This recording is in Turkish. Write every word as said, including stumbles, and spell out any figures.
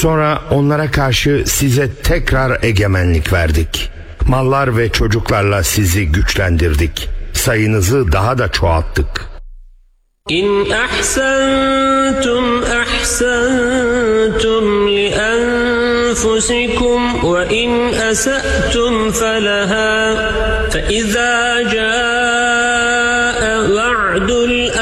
Sonra onlara karşı size tekrar egemenlik verdik. Mallar ve çocuklarla sizi güçlendirdik. Sayınızı daha da çoğalttık. İn ahsantum ahsantum li enfusikum ve in asa'tum falaha fe izâ câe va'dul